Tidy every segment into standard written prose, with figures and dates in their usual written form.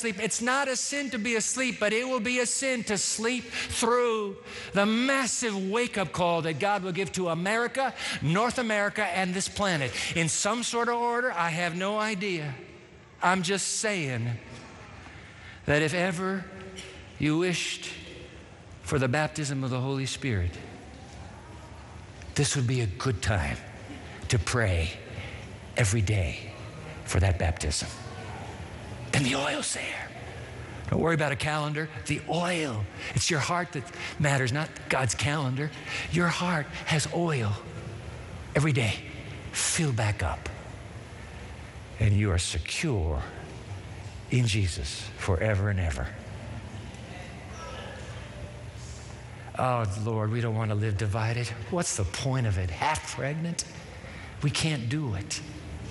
sleep. It's not a sin to be asleep, but it will be a sin to sleep through the massive wake-up call that God will give to America, North America, and this planet. In some sort of order, I have no idea. I'm just saying that if ever you wished for the baptism of the Holy Spirit, this would be a good time to pray every day for that baptism. And the oil's there. Don't worry about a calendar. The oil. It's your heart that matters, not God's calendar. Your heart has oil every day. Fill back up. And you are secure in Jesus forever and ever. Oh, Lord, we don't want to live divided. What's the point of it? Half pregnant? We can't do it.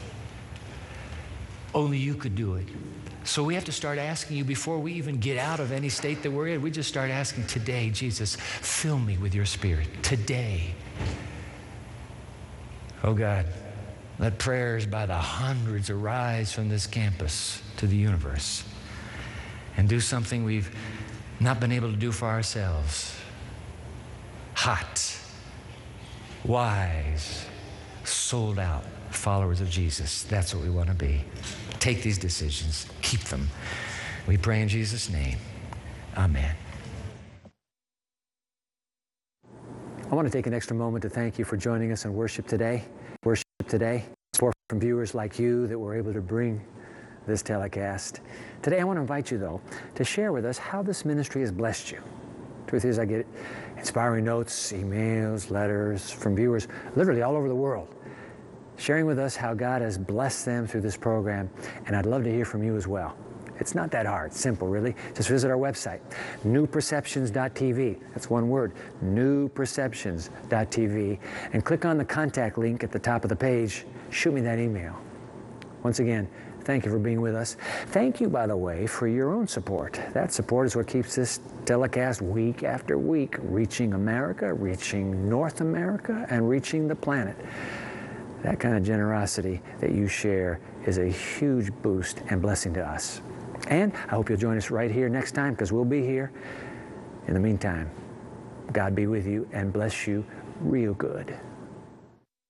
Only you could do it. So we have to start asking you before we even get out of any state that we're in. We just start asking today, Jesus, fill me with your Spirit. Today. Oh, God, let prayers by the hundreds arise from this campus to the universe and do something we've not been able to do for ourselves. Hot, wise, sold out followers of Jesus. That's what we want to be. Take these decisions. Keep them. We pray in Jesus' name. Amen. I want to take an extra moment to thank you for joining us in worship today. It's for from viewers like you that we're able to bring this telecast. Today I want to invite you, though, to share with us how this ministry has blessed you. Truth is, I get inspiring notes, emails, letters from viewers literally all over the world, sharing with us how God has blessed them through this program, and I'd love to hear from you as well. It's not that hard, simple really. Just visit our website, newperceptions.tv. That's one word, newperceptions.tv, and click on the contact link at the top of the page. Shoot me that email. Once again, thank you for being with us. Thank you, by the way, for your own support. That support is what keeps this telecast week after week reaching America, reaching North America, and reaching the planet. That kind of generosity that you share is a huge boost and blessing to us. And I hope you'll join us right here next time, because we'll be here. In the meantime, God be with you and bless you real good.